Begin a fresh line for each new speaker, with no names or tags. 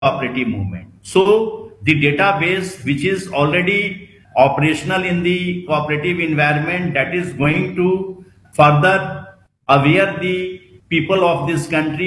cooperative movement. So the database which is already operational in the cooperative environment, that is going to further aware the people of this country